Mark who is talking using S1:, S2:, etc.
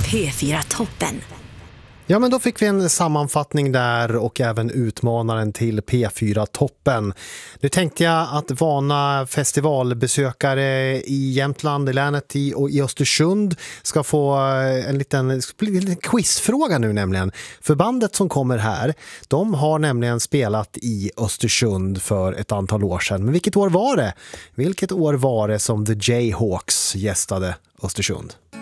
S1: P4-toppen.
S2: Ja, men då fick vi en sammanfattning där och även utmanaren till P4-toppen. Nu tänkte jag att vana festivalbesökare i Jämtland, i länet och i Östersund ska få en liten quizfråga nu nämligen. För bandet som kommer här, de har nämligen spelat i Östersund för ett antal år sedan. Men vilket år var det? Vilket år var det som The Jayhawks gästade Östersund?